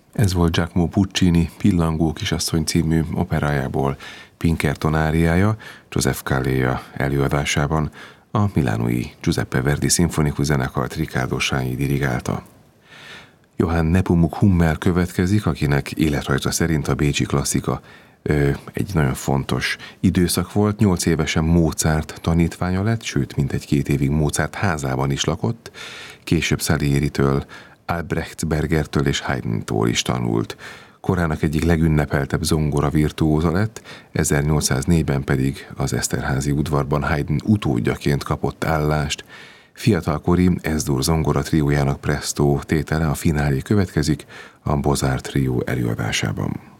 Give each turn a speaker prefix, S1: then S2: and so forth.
S1: Ez volt Giacomo Puccini Pillangó kisasszony című operájából Pinkerton áriája, Joseph Calleja előadásában. A milánói Giuseppe Verdi szimfonikus zenekart Riccardo Sányi dirigálta. Johann Nepomuk Hummel következik, akinek életrajza szerint a bécsi klasszika egy nagyon fontos időszak volt. 8 évesen Mozart tanítványa lett, sőt, mintegy 2 évig Mozart házában is lakott. Később Saliéritől, Albrechtsbergertől és Haydntól is tanult. Korának egyik legünnepeltebb zongora virtuóza lett, 1804-ben pedig az Eszterházy udvarban Haydn utódjaként kapott állást. Fiatalkori S-dur zongora triójának Presto tétele, a finálé következik a Beaux-Arts trió előadásában.